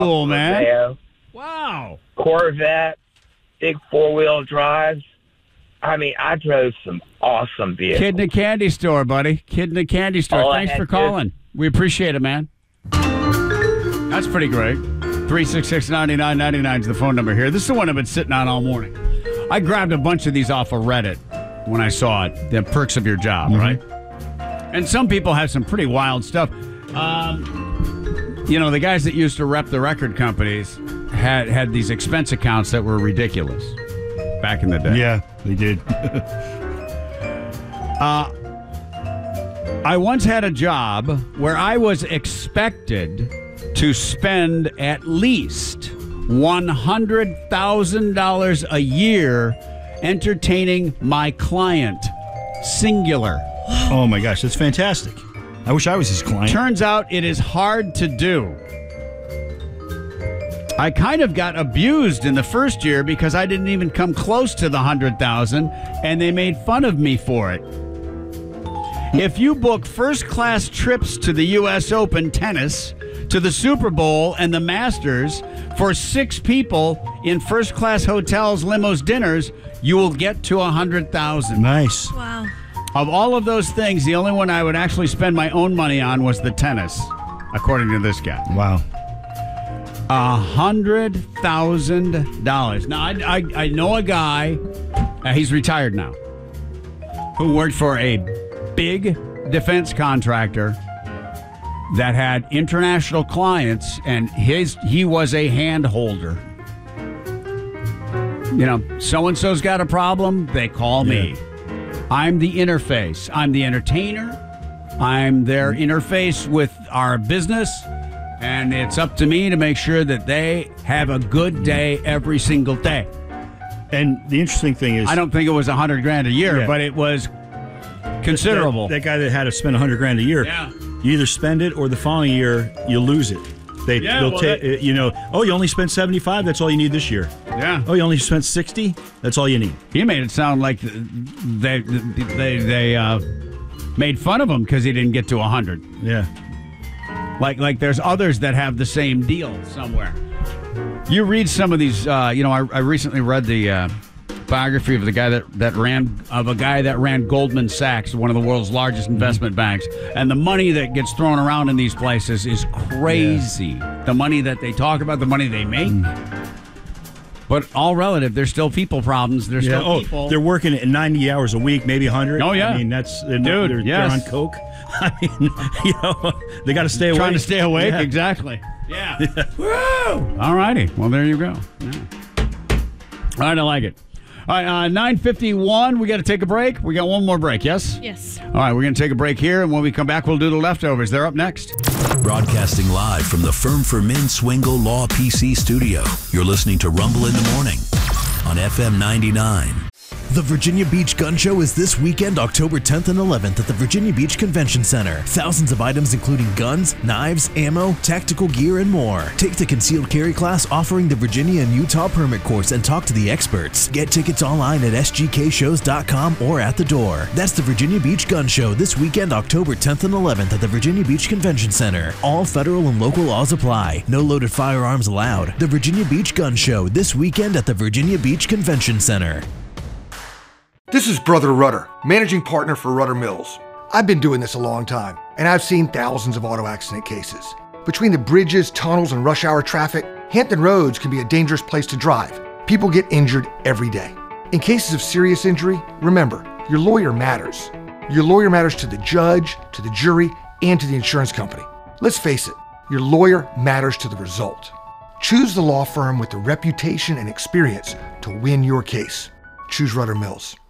Cool, man. Rodeo, Wow. Corvette, big four-wheel drives. I mean, I drove some awesome vehicles. Kid in a candy store, buddy. Kid in a candy store. All I Thanks had for to- calling. We appreciate it, man. That's pretty great. 366-9999 is the phone number here. This is the one I've been sitting on all morning. I grabbed a bunch of these off of Reddit when I saw it. The perks of your job, right? And some people have some pretty wild stuff. You know, the guys that used to rep the record companies had these expense accounts that were ridiculous back in the day. Yeah, they did. I once had a job where I was expected to spend at least $100,000 a year entertaining my client, singular. Oh, my gosh, that's fantastic. I wish I was his client. Turns out it is hard to do. I kind of got abused in the first year because I didn't even come close to the 100,000, and they made fun of me for it. If you book first-class trips to the U.S. Open tennis, to the Super Bowl and the Masters for 6 people in first-class hotels, limos, dinners, you will get to 100,000. Nice. Wow. Of all of those things, the only one I would actually spend my own money on was the tennis, according to this guy. Wow. $100,000. Now, I know a guy, he's retired now, who worked for a big defense contractor that had international clients, and he was a hand holder. You know, so-and-so's got a problem, they call me. I'm the interface. I'm the entertainer. I'm their interface with our business. And it's up to me to make sure that they have a good day every single day. And the interesting thing is, I don't think it was $100,000 a year, Yeah. but it was considerable. That guy that had to spend $100,000 a year. Yeah. You either spend it or the following year you lose it. They'll take, you know, oh, you only spent 75. That's all you need this year. Yeah. Oh, you only spent 60. That's all you need. He made it sound like they made fun of him because he didn't get to 100. Yeah. Like there's others that have the same deal somewhere. You read some of these. I recently read the biography of the guy that ran Goldman Sachs, one of the world's largest investment banks, and the money that gets thrown around in these places is crazy. Yeah. The money that they talk about, the money they make. But all relative. There's still people problems. There's still people. They're working at 90 hours a week, maybe 100. Oh, yeah. I mean, they're on coke. I mean, they got to stay awake. Trying to stay awake, Yeah. exactly. Yeah. Woo! All righty. Well, there you go. Yeah. All right, I like it. All right, 9:51. We got to take a break. We got one more break, yes? Yes. All right, we're going to take a break here, and when we come back, we'll do the leftovers. They're up next. Broadcasting live from the Firm for Men Swingle Law PC studio. You're listening to Rumble in the Morning on FM 99. The Virginia Beach Gun Show is this weekend, October 10th and 11th at the Virginia Beach Convention Center. Thousands of items including guns, knives, ammo, tactical gear, and more. Take the concealed carry class offering the Virginia and Utah permit course and talk to the experts. Get tickets online at sgkshows.com or at the door. That's the Virginia Beach Gun Show this weekend, October 10th and 11th at the Virginia Beach Convention Center. All federal and local laws apply. No loaded firearms allowed. The Virginia Beach Gun Show this weekend at the Virginia Beach Convention Center. This is Brother Rudder, managing partner for Rudder Mills. I've been doing this a long time, and I've seen thousands of auto accident cases. Between the bridges, tunnels, and rush hour traffic, Hampton Roads can be a dangerous place to drive. People get injured every day. In cases of serious injury, remember, your lawyer matters. Your lawyer matters to the judge, to the jury, and to the insurance company. Let's face it, your lawyer matters to the result. Choose the law firm with the reputation and experience to win your case. Choose Rudder Mills.